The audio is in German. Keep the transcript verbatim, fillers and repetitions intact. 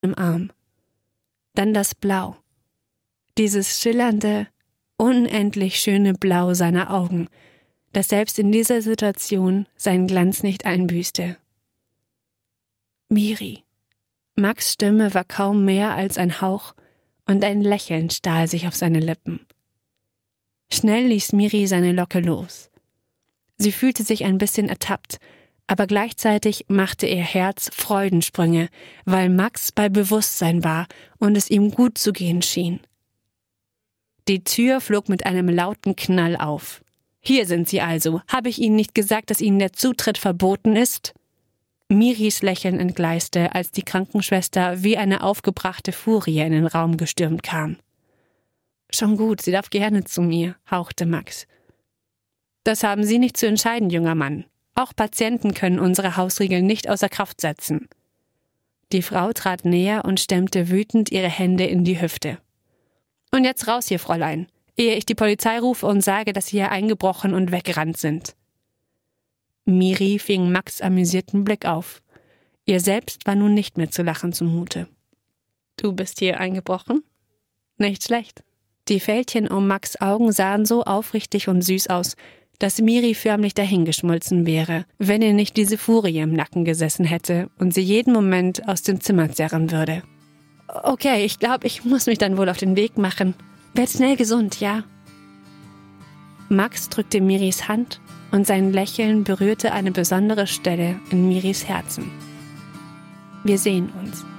im Arm. Dann das Blau. Dieses schillernde, unendlich schöne Blau seiner Augen, das selbst in dieser Situation seinen Glanz nicht einbüßte. Miri. Max' Stimme war kaum mehr als ein Hauch und ein Lächeln stahl sich auf seine Lippen. Schnell ließ Miri seine Locke los. Sie fühlte sich ein bisschen ertappt, aber gleichzeitig machte ihr Herz Freudensprünge, weil Max bei Bewusstsein war und es ihm gut zu gehen schien. Die Tür flog mit einem lauten Knall auf. »Hier sind Sie also. Habe ich Ihnen nicht gesagt, dass Ihnen der Zutritt verboten ist?« Miris Lächeln entgleiste, als die Krankenschwester wie eine aufgebrachte Furie in den Raum gestürmt kam. »Schon gut, sie darf gerne zu mir«, hauchte Max. »Das haben Sie nicht zu entscheiden, junger Mann. Auch Patienten können unsere Hausregeln nicht außer Kraft setzen.« Die Frau trat näher und stemmte wütend ihre Hände in die Hüfte. »Und jetzt raus hier, Fräulein, ehe ich die Polizei rufe und sage, dass Sie hier eingebrochen und weggerannt sind.« Miri fing Max' amüsierten Blick auf. Ihr selbst war nun nicht mehr zu lachen zumute. »Du bist hier eingebrochen? Nicht schlecht.« Die Fältchen um Max' Augen sahen so aufrichtig und süß aus, dass Miri förmlich dahingeschmolzen wäre, wenn ihr nicht diese Furie im Nacken gesessen hätte und sie jeden Moment aus dem Zimmer zerren würde. »Okay, ich glaube, ich muss mich dann wohl auf den Weg machen. Werd schnell gesund, ja?« Max drückte Miris Hand und sein Lächeln berührte eine besondere Stelle in Miris Herzen. »Wir sehen uns.«